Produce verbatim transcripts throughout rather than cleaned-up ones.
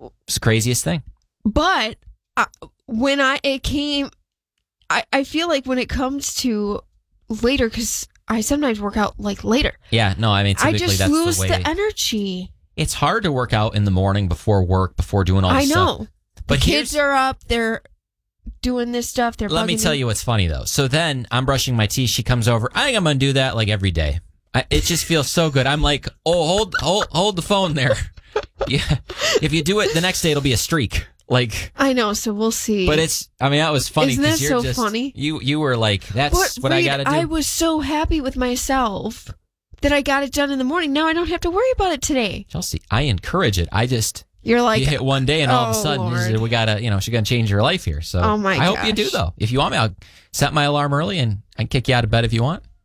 It's the craziest thing. But uh, when I it came, I, I feel like when it comes to later, because I sometimes work out like later. Yeah, no, I mean, I typically just that's lose the way. the energy. It's hard to work out in the morning before work, before doing all this I stuff. know. But the kids are up. They're doing this stuff. They're Let me tell me. you what's funny, though. So then I'm brushing my teeth. She comes over. I think I'm going to do that like every day. I, it just feels so good. I'm like, oh, hold hold, hold the phone there. Yeah. If you do it the next day, it'll be a streak. Like, I know, so we'll see. But it's, I mean, that was funny. Isn't that you're so just, funny? You you were like, that's but what Reed, I got to do. I was so happy with myself that I got it done in the morning. Now I don't have to worry about it today. Chelsea, I encourage it. I just, You're like, you hit one day and all oh, of a sudden, Lord. we got to, you know, she's going to change your life here. So Oh, my I hope you do, gosh. though. If you want me, I'll set my alarm early and I can kick you out of bed if you want.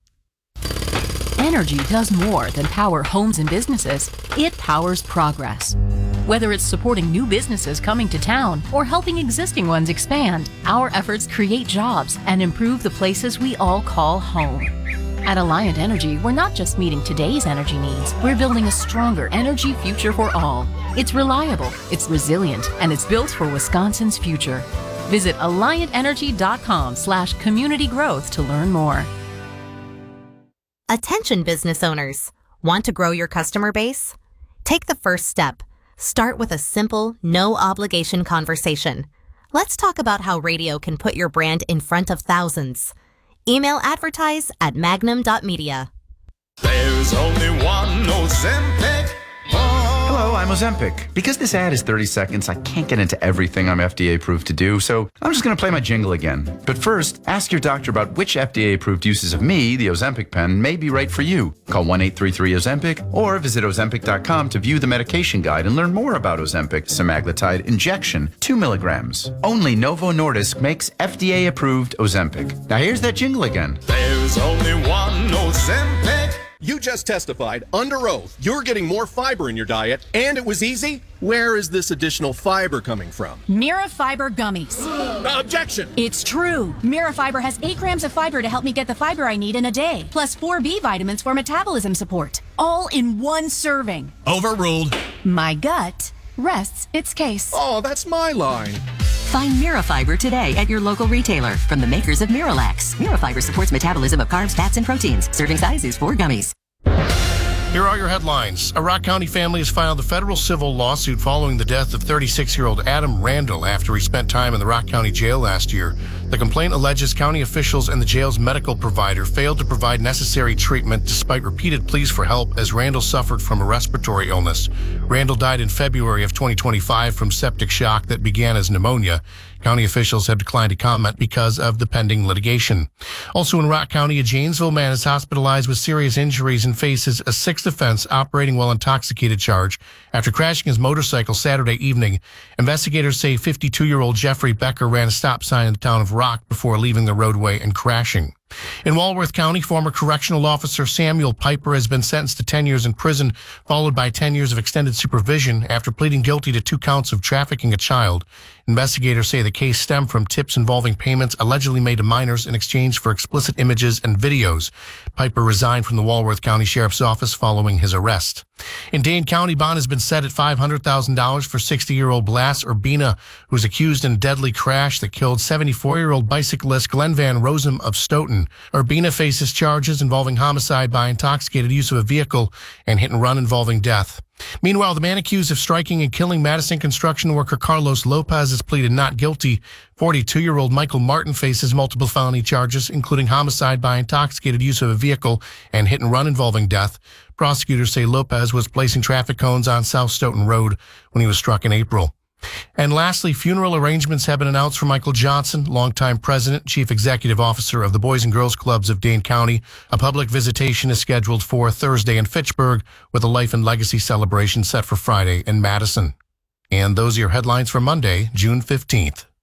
Energy does more than power homes and businesses. It powers progress. Whether it's supporting new businesses coming to town or helping existing ones expand, our efforts create jobs and improve the places we all call home. At Alliant Energy, we're not just meeting today's energy needs, we're building a stronger energy future for all. It's reliable, it's resilient, and it's built for Wisconsin's future. Visit alliant energy.com slash community growth to learn more. Attention business owners. Want to grow your customer base? Take the first step. Start with a simple, no-obligation conversation. Let's talk about how radio can put your brand in front of thousands. Email advertise at magnum dot media. There's only one Ozempic. Hello, I'm Ozempic. Because this ad is thirty seconds, I can't get into everything I'm F D A approved to do, so I'm just going to play my jingle again. But first, ask your doctor about which F D A approved uses of me, the Ozempic pen, may be right for you. Call one eight three three Ozempic or visit ozempic dot com to view the medication guide and learn more about Ozempic semaglutide injection, two milligrams. Only Novo Nordisk makes F D A approved Ozempic. Now here's that jingle again. There's only one Ozempic. You just testified under oath you're getting more fiber in your diet, and it was easy. Where is this additional fiber coming from? Mira Fiber Gummies. Objection! It's true. Mira Fiber has eight grams of fiber to help me get the fiber I need in a day, plus four B vitamins for metabolism support, all in one serving. Overruled. My gut rests its case. Oh, that's my line. Find Mirafiber today at your local retailer from the makers of Miralax. Mirafiber supports metabolism of carbs, fats, and proteins. Serving size is four gummies. Here are your headlines. A Rock County family has filed a federal civil lawsuit following the death of thirty-six-year-old Adam Randall after he spent time in the Rock County Jail last year. The complaint alleges county officials and the jail's medical provider failed to provide necessary treatment despite repeated pleas for help as Randall suffered from a respiratory illness. Randall died in February of twenty twenty-five from septic shock that began as pneumonia. County officials have declined to comment because of the pending litigation. Also in Rock County, a Janesville man is hospitalized with serious injuries and faces a sixth offense operating while intoxicated charge after crashing his motorcycle Saturday evening. Investigators say fifty-two-year-old Jeffrey Becker ran a stop sign in the town of Rock before leaving the roadway and crashing. In Walworth County, former correctional officer Samuel Piper has been sentenced to ten years in prison, followed by ten years of extended supervision after pleading guilty to two counts of trafficking a child. Investigators say the case stemmed from tips involving payments allegedly made to minors in exchange for explicit images and videos. Piper resigned from the Walworth County Sheriff's Office following his arrest. In Dane County, bond has been set at five hundred thousand dollars for sixty-year-old Blas Urbina, who's accused in a deadly crash that killed seventy-four-year-old bicyclist Glenn Van Rossum of Stoughton. Urbina faces charges involving homicide by intoxicated use of a vehicle and hit and run involving death. Meanwhile, the man accused of striking and killing Madison construction worker Carlos Lopez has pleaded not guilty. forty-two-year-old Michael Martin faces multiple felony charges, including homicide by intoxicated use of a vehicle and hit and run involving death. Prosecutors say Lopez was placing traffic cones on South Stoughton Road when he was struck in April. And lastly, funeral arrangements have been announced for Michael Johnson, longtime president, chief executive officer of the Boys and Girls Clubs of Dane County. A public visitation is scheduled for Thursday in Fitchburg, with a life and legacy celebration set for Friday in Madison. And those are your headlines for Monday, June fifteenth.